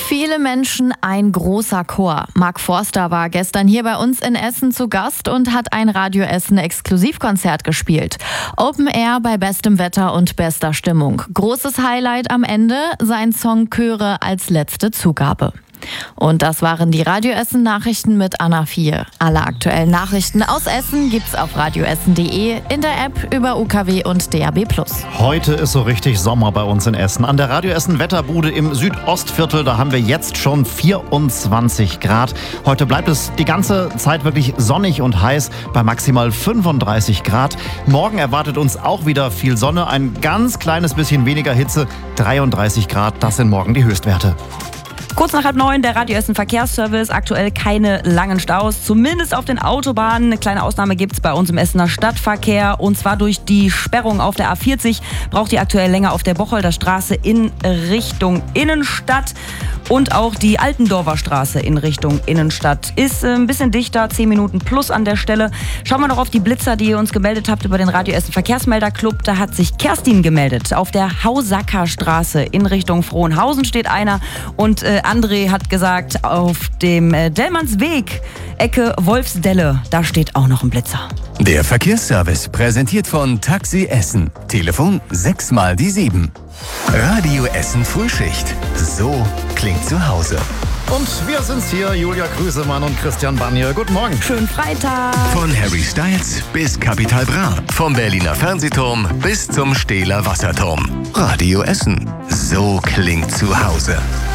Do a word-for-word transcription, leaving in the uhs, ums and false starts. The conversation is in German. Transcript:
Viele Menschen, ein großer Chor. Mark Forster war gestern hier bei uns in Essen zu Gast und hat ein Radio Essen Exklusivkonzert gespielt. Open Air bei bestem Wetter und bester Stimmung. Großes Highlight am Ende, sein Song Chöre als letzte Zugabe. Und das waren die Radio Essen Nachrichten mit Anna vier. Alle aktuellen Nachrichten aus Essen gibt's auf radioessen punkt de, in der App, über U K W und D A B plus. Heute ist so richtig Sommer bei uns in Essen. An der Radio Essen Wetterbude im Südostviertel, da haben wir jetzt schon vierundzwanzig Grad. Heute bleibt es die ganze Zeit wirklich sonnig und heiß bei maximal fünfunddreißig Grad. Morgen erwartet uns auch wieder viel Sonne, ein ganz kleines bisschen weniger Hitze, dreiunddreißig Grad, das sind morgen die Höchstwerte. Kurz nach halb neun, der Radio Essen Verkehrsservice. Aktuell keine langen Staus, zumindest auf den Autobahnen. Eine kleine Ausnahme gibt es bei uns im Essener Stadtverkehr. Und zwar durch die Sperrung auf der A vierzig braucht die aktuell länger auf der Bocholder Straße in Richtung Innenstadt. Und auch die Altendorfer Straße in Richtung Innenstadt ist ein bisschen dichter, zehn Minuten plus an der Stelle. Schauen wir noch auf die Blitzer, die ihr uns gemeldet habt über den Radio Essen Verkehrsmelderclub. Da hat sich Kerstin gemeldet. Auf der Hausacker Straße in Richtung Frohnhausen steht einer. Und äh, André hat gesagt, auf dem äh, Dellmannsweg, Ecke Wolfsdelle, da steht auch noch ein Blitzer. Der Verkehrsservice präsentiert von Taxi Essen. Telefon sechs mal die sieben. Radio Essen Frühschicht. So klingt zu Hause. Und wir sind's hier, Julia Krüsemann und Christian Banier. Guten Morgen. Schönen Freitag. Von Harry Styles bis Capital Bra. Vom Berliner Fernsehturm bis zum Stehler Wasserturm. Radio Essen. So klingt zu Hause.